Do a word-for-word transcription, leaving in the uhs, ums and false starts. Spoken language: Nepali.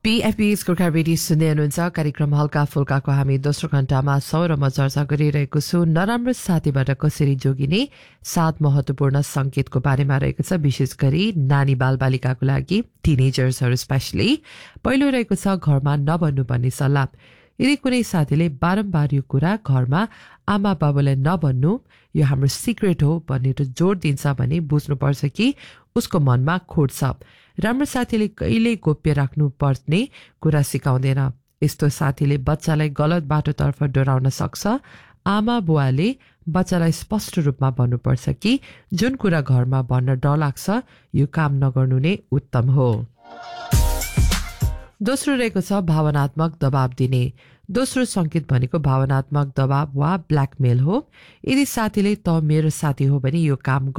पीएफबी स्कोरका रेडियो सुन्दै हुनुहुन्छ कार्यक्रम हल्का फुल्काको हामी दोस्रो घण्टामा छौँ र म चर्चा गरिरहेको छु नराम्रो साथीबाट कसरी जोगिने सात महत्त्वपूर्ण संकेतको बारेमा रहेको छ विशेष गरी नानी बालबालिकाको लागि टिनेजर्सहरू स्पेशली। पहिलो रहेको छ घरमा नभन्नुपर्ने सल्लाह। यदि कुनै साथीले बारम्बार यो कुरा घरमा आमा बाबुलाई नभन्नु यो हाम्रो सिक्रेट हो भनेर जोड दिन्छ भने बुझ्नुपर्छ कि उसको मनमा खोट छ। राम्रो साथीले कहिल्यै गोप्य राख्नु पर्ने कुरा सिकाउँदैन। यस्तो साथीले बच्चालाई गलत बाटोतर्फ डोराउन सक्छ। आमा बुवाले बच्चालाई स्पष्ट रूपमा भन्नुपर्छ कि जुन कुरा घरमा भन्न डर लाग्छ यो काम नगर्नु नै उत्तम हो। दोस्रो रहेको छ भावनात्मक दबाब दिने। दोस्रो संकेत भनेको भावनात्मक दबाब वा ब्ल्याकमेल हो। यदि साथीले त मेरो साथी हो भने यो काम